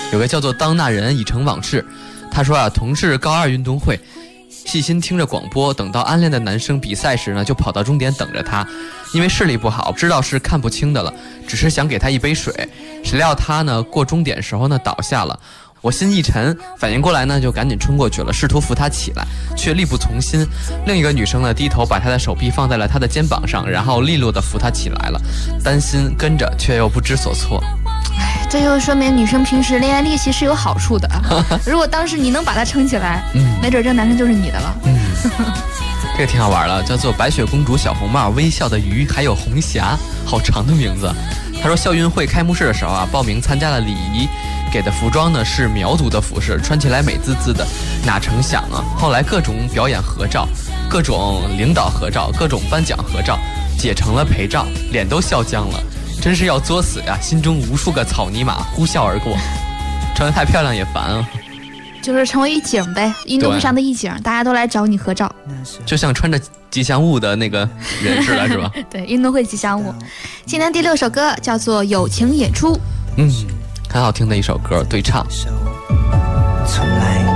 有个叫做当那人已成往事，他说啊，同是高二运动会，细心听着广播，等到暗恋的男生比赛时呢，就跑到终点等着他。因为视力不好，知道是看不清的了，只是想给他一杯水，谁料他呢过终点时候呢倒下了。我心一沉，反应过来呢，就赶紧冲过去了，试图扶他起来，却力不从心。另一个女生呢，低头把他的手臂放在了他的肩膀上，然后利落地扶他起来了，担心跟着，却又不知所措。 这就说明女生平时恋爱力气是有好处的。如果当时你能把他撑起来，没准这男生就是你的了。 这个挺好玩的，叫做白雪公主、小红帽、微笑的鱼，还有红霞，好长的名字。他说校运会开幕式的时候啊，报名参加了礼仪，给的服装呢是苗族的服饰，穿起来美滋滋的。哪成想啊，后来各种表演合照，各种领导合照，各种颁奖合照，姐成了陪照，脸都笑僵了，真是要作死呀！心中无数个草泥马呼啸而过，穿得太漂亮也烦啊。 就是成为一景呗，运动会上的一景，大家都来找你合照， 就像穿着吉祥物的那个人似的，是吧？ 对，运动会吉祥物。今天第6首歌叫做《友情演出》， 很好听的一首歌，对唱。 从来